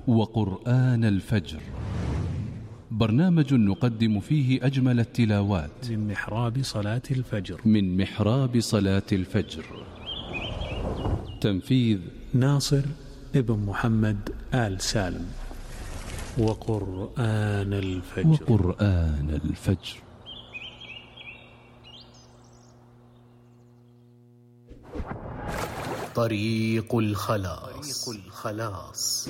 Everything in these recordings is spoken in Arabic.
وقرآن الفجر، برنامج نقدم فيه أجمل التلاوات من محراب صلاة الفجر. تنفيذ ناصر ابن محمد آل سالم. وقرآن الفجر. طريق الخلاص.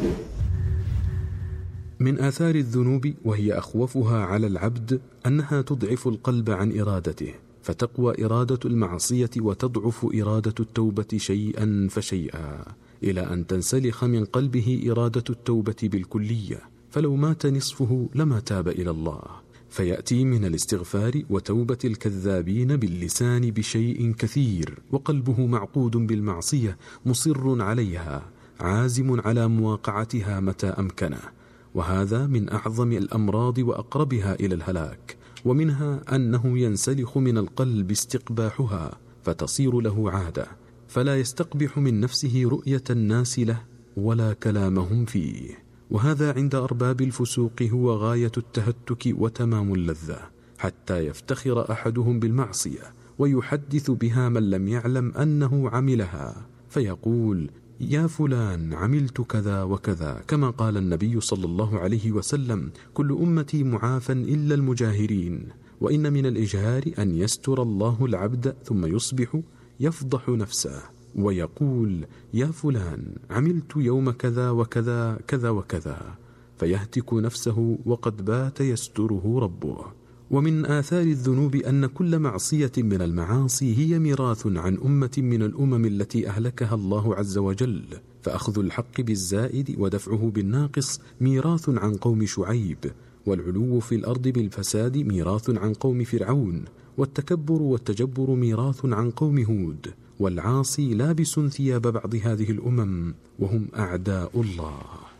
من آثار الذنوب وهي أخوفها على العبد أنها تضعف القلب عن إرادته، فتقوى إرادة المعصية وتضعف إرادة التوبة شيئا فشيئا، إلى أن تنسلخ من قلبه إرادة التوبة بالكلية، فلو مات نصفه لما تاب إلى الله. فيأتي من الاستغفار وتوبة الكذابين باللسان بشيء كثير، وقلبه معقود بالمعصية مصر عليها عازم على مواقعتها متى أمكنه، وهذا من أعظم الأمراض وأقربها إلى الهلاك. ومنها أنه ينسلخ من القلب استقباحها فتصير له عادة، فلا يستقبح من نفسه رؤية الناس له ولا كلامهم فيه، وهذا عند أرباب الفسوق هو غاية التهتك وتمام اللذة، حتى يفتخر أحدهم بالمعصية ويحدث بها من لم يعلم أنه عملها، فيقول: يا فلان عملت كذا وكذا، كما قال النبي صلى الله عليه وسلم: كل أمتي معافى إلا المجاهرين. وإن من الإجهار أن يستر الله العبد ثم يصبح يفضح نفسه ويقول: يا فلان عملت يوم كذا وكذا كذا وكذا، فيهتك نفسه وقد بات يستره ربه. ومن آثار الذنوب أن كل معصية من المعاصي هي ميراث عن أمة من الأمم التي أهلكها الله عز وجل، فأخذ الحق بالزائد ودفعه بالناقص ميراث عن قوم شعيب، والعلو في الأرض بالفساد ميراث عن قوم فرعون، والتكبر والتجبر ميراث عن قوم هود، والعاصي لابس ثياب بعض هذه الأمم وهم أعداء الله.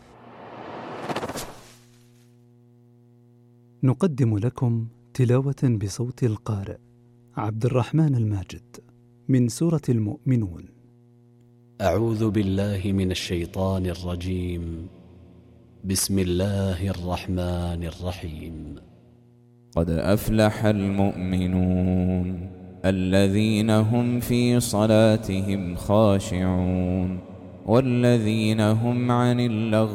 نقدم لكم تلاوة بصوت القارئ عبد الرحمن الماجد من سورة المؤمنون. أعوذ بالله من الشيطان الرجيم. بسم الله الرحمن الرحيم. قد أفلح المؤمنون الذين هم في صلاتهم خاشعون والذين هم عن اللغو